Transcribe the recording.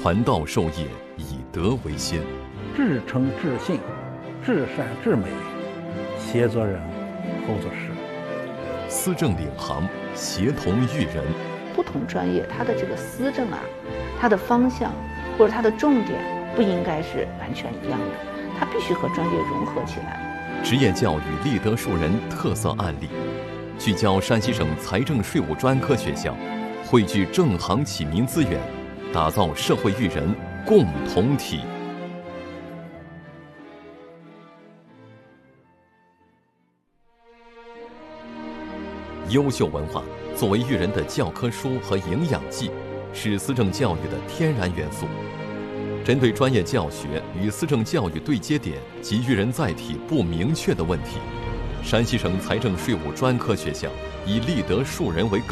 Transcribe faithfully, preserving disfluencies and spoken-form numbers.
传道授业，以德为先。 至诚至信，至善至美，协作人，后做事。 思政领航，协同育人。 不同专业它的这个思政啊，它的方向或者它的重点不应该是完全一样的，它必须和专业融合起来。 职业教育立德树人特色案例，聚焦山西省财政税务专科学校，汇聚正行启民资源，打造社会育人共同体。优秀文化作为育人的教科书和营养剂，是思政教育的天然元素。针对专业教学与思政教育对接点及育人载体不明确的问题，山西省财政税务专科学校以立德树人为